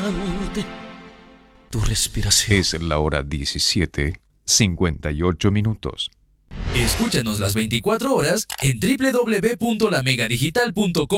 instante tu respiración. Es la hora 17:58. Escúchanos las 24 horas en www.lamegadigital.com.